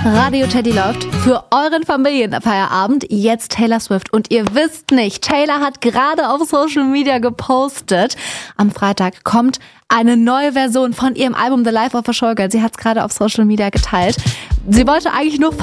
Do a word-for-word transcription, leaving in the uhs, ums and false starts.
Radio Teddy läuft für euren Familienfeierabend jetzt Taylor Swift. Und ihr wisst nicht, Taylor hat gerade auf Social Media gepostet, am Freitag kommt eine neue Version von ihrem Album The Life of a Showgirl. Sie hat es gerade auf Social Media geteilt. Sie wollte eigentlich nur